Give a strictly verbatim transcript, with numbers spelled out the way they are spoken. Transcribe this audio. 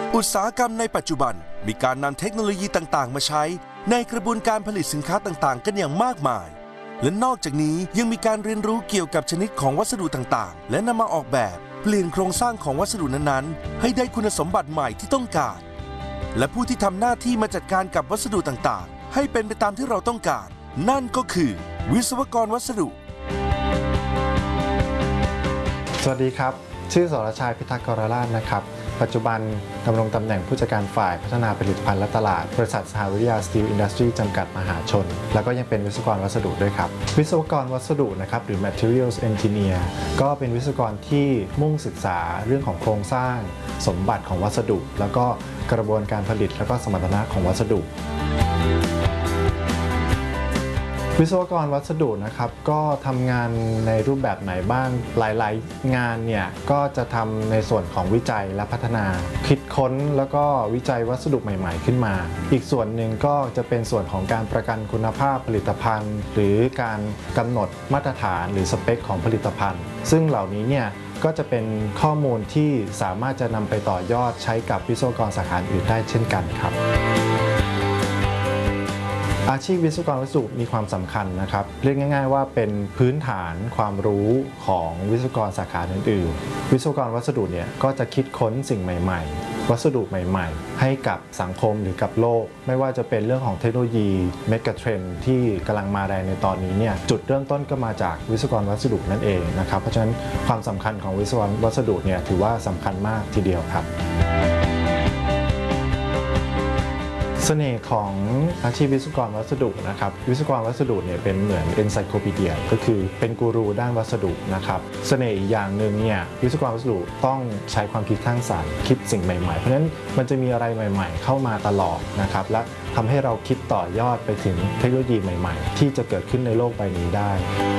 อุตสาหกรรมในปัจจุบันมีการนำเทคโนโลยีต่างๆมาใช้ในกระบวนการผลิตสินค้าต่างๆกันอย่างมากมายและนอกจากนี้ยังมีการเรียนรู้เกี่ยวกับชนิดของวัสดุต่างๆและนำมาออกแบบเปลี่ยนโครงสร้างของวัสดุนั้นๆให้ได้คุณสมบัติใหม่ที่ต้องการและผู้ที่ทำหน้าที่มาจัดการกับวัสดุต่างๆให้เป็นไปตามที่เราต้องการนั่นก็คือวิศวกรวัสดุสวัสดีครับชื่อสรชัยพิทักษ์กรราชนะครับปัจจุบันดำรงตำแหน่งผู้จัดการฝ่ายพัฒนาผลิตภัณฑ์และตลาดบริษัทสหวิทยาสตีลอินดัสทรีจำกัดมหาชนแล้วก็ยังเป็นวิศวกรวัสดุด้วยครับวิศวกรวัสดุนะครับหรือ materials engineer ก็เป็นวิศวกรที่มุ่งศึกษาเรื่องของโครงสร้างสมบัติของวัสดุแล้วก็กระบวนการผลิตแล้วก็สมรรถนะของวัสดุวิศวกรวัสดุนะครับก็ทำงานในรูปแบบไหนบ้างหลายๆงานเนี่ยก็จะทำในส่วนของวิจัยและพัฒนาคิดค้นแล้วก็วิจัยวัสดุใหม่ๆขึ้นมาอีกส่วนหนึ่งก็จะเป็นส่วนของการประกันคุณภาพผลิตภัณฑ์ หรือการกำหนดมาตรฐานหรือสเปคของผลิตภัณฑ์ซึ่งเหล่านี้เนี่ยก็จะเป็นข้อมูลที่สามารถจะนำไปต่อยอดใช้กับวิศวกรสาขาอื่นได้เช่นกันครับอาชีพวิศวกรวัสดุมีความสำคัญนะครับเรียกง่ายๆว่าเป็นพื้นฐานความรู้ของวิศวกรสาขาอื่นๆวิศวกรวัสดุเนี่ยก็จะคิดค้นสิ่งใหม่ๆวัสดุใหม่ๆให้กับสังคมหรือกับโลกไม่ว่าจะเป็นเรื่องของเทคโนโลยีเมกะเทรนด์ที่กำลังมาแรงในตอนนี้เนี่ยจุดเริ่มต้นก็มาจากวิศวกรวัสดุนั่นเองนะครับเพราะฉะนั้นความสำคัญของวิศวกรวัสดุเนี่ยถือว่าสำคัญมากทีเดียวครับเสน่ห์ของอาชีพวิศวกรวัสดุนะครับวิศวกรวัสดุเนี่ยเป็นเหมือน encyclopedia ก็คือเป็นกูรูด้านวัสดุนะครับเสน่ห์อีกอย่างหนึ่งเนี่ยวิศวกรวัสดุต้องใช้ความคิดสร้างสรรค์คิดสิ่งใหม่ๆเพราะฉะนั้นมันจะมีอะไรใหม่ๆเข้ามาตลอดนะครับและทำให้เราคิดต่อยอดไปถึงเทคโนโลยีใหม่ๆที่จะเกิดขึ้นในโลกใบนี้ได้